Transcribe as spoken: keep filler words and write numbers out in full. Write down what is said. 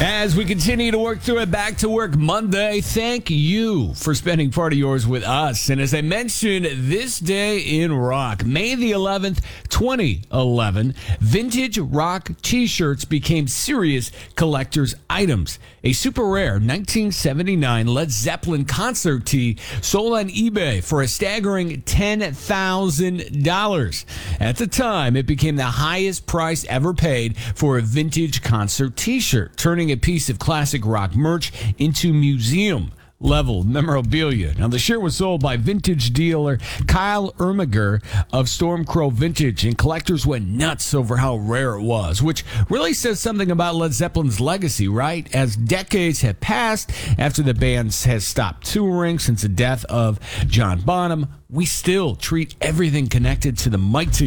As we continue to work through it, back to work Monday. Thank you for spending part of yours with us. And as I mentioned, this day in rock, May the eleventh, twenty eleven, vintage rock t-shirts became serious collector's items. A super rare nineteen seventy-nine Led Zeppelin concert tee sold on eBay for a staggering ten thousand dollars. At the time, it became the highest price ever paid for a vintage concert t-shirt, turning a piece of classic rock merch into museum level memorabilia. Now, the shirt was sold by vintage dealer Kyle Ermiger of Stormcrow Vintage, and collectors went nuts over how rare it was, which really says something about Led Zeppelin's legacy, right? As decades have passed after the band has stopped touring since the death of John Bonham, we still treat everything connected to the mighty